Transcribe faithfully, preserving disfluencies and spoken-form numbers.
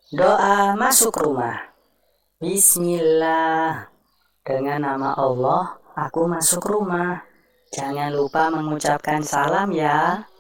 Doa masuk rumah. Bismillah. Dengan nama Allah, aku masuk rumah. Jangan lupa mengucapkan salam ya.